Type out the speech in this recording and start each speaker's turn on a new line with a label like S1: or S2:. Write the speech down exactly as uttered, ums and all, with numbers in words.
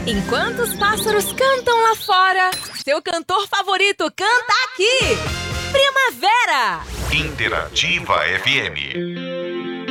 S1: Enquanto os pássaros cantam lá fora, seu cantor favorito canta aqui! Primavera!
S2: Interativa F M.